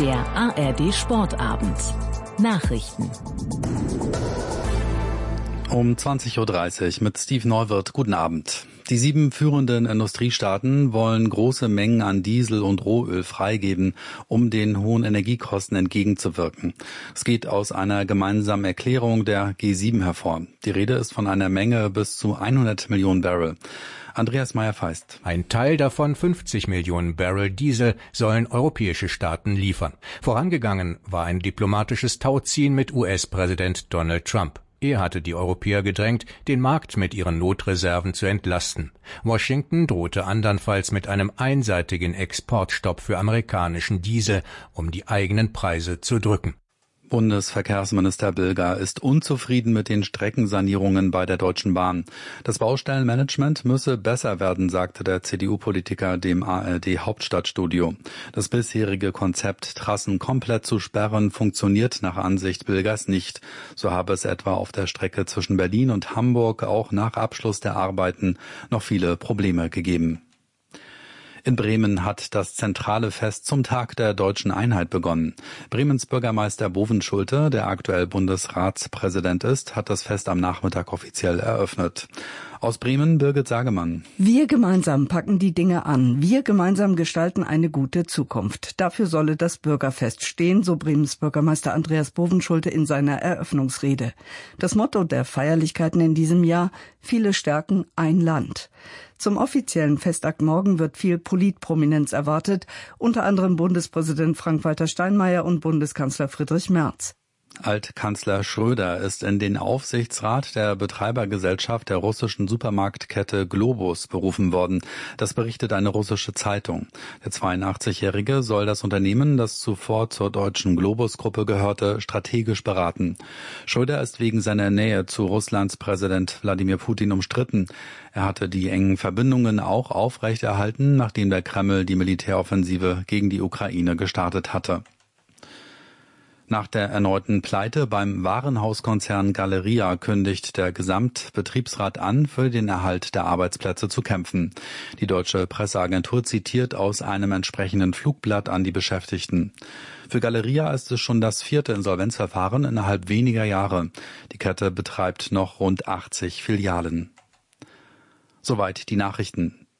Der ARD Sportabend. Nachrichten. Um 20.30 Uhr mit Steve Neuwirth. Guten Abend. Die 7 führenden Industriestaaten wollen große Mengen an Diesel und Rohöl freigeben, um den hohen Energiekosten entgegenzuwirken. Es geht aus einer gemeinsamen Erklärung der G7 hervor. Die Rede ist von einer Menge bis zu 100 Millionen Barrel. Andreas Meyer-Feist. Ein Teil davon, 50 Millionen Barrel Diesel, sollen europäische Staaten liefern. Vorangegangen war ein diplomatisches Tauziehen mit US-Präsident Donald Trump. Er hatte die Europäer gedrängt, den Markt mit ihren Notreserven zu entlasten. Washington drohte andernfalls mit einem einseitigen Exportstopp für amerikanischen Diesel, um die eigenen Preise zu drücken. Bundesverkehrsminister Bilger ist unzufrieden mit den Streckensanierungen bei der Deutschen Bahn. Das Baustellenmanagement müsse besser werden, sagte der CDU-Politiker dem ARD-Hauptstadtstudio. Das bisherige Konzept, Trassen komplett zu sperren, funktioniert nach Ansicht Bilgers nicht. So habe es etwa auf der Strecke zwischen Berlin und Hamburg auch nach Abschluss der Arbeiten noch viele Probleme gegeben. In Bremen hat das zentrale Fest zum Tag der Deutschen Einheit begonnen. Bremens Bürgermeister Bovenschulte, der aktuell Bundesratspräsident ist, hat das Fest am Nachmittag offiziell eröffnet. Aus Bremen Birgit Sagemann. Wir gemeinsam packen die Dinge an. Wir gemeinsam gestalten eine gute Zukunft. Dafür solle das Bürgerfest stehen, so Bremens Bürgermeister Andreas Bovenschulte in seiner Eröffnungsrede. Das Motto der Feierlichkeiten in diesem Jahr: Viele stärken ein Land. Zum offiziellen Festakt morgen wird viel Politprominenz erwartet, unter anderem Bundespräsident Frank-Walter Steinmeier und Bundeskanzler Friedrich Merz. Altkanzler Schröder ist in den Aufsichtsrat der Betreibergesellschaft der russischen Supermarktkette Globus berufen worden. Das berichtet eine russische Zeitung. Der 82-Jährige soll das Unternehmen, das zuvor zur deutschen Globus-Gruppe gehörte, strategisch beraten. Schröder ist wegen seiner Nähe zu Russlands Präsident Wladimir Putin umstritten. Er hatte die engen Verbindungen auch aufrechterhalten, nachdem der Kreml die Militäroffensive gegen die Ukraine gestartet hatte. Nach der erneuten Pleite beim Warenhauskonzern Galeria kündigt der Gesamtbetriebsrat an, für den Erhalt der Arbeitsplätze zu kämpfen. Die deutsche Presseagentur zitiert aus einem entsprechenden Flugblatt an die Beschäftigten. Für Galeria ist es schon das 4. Insolvenzverfahren innerhalb weniger Jahre. Die Kette betreibt noch rund 80 Filialen. Soweit die Nachrichten.